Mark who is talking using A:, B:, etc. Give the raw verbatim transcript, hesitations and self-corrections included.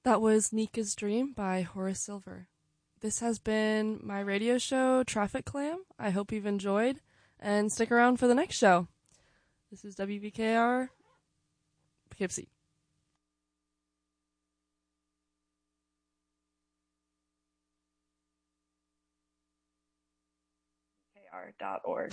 A: That was Nika's Dream by Horace Silver. This has been my radio show, Traffic Clam. I hope you've enjoyed, and stick around for the next show. This is W B K R, Poughkeepsie.
B: K R dot org.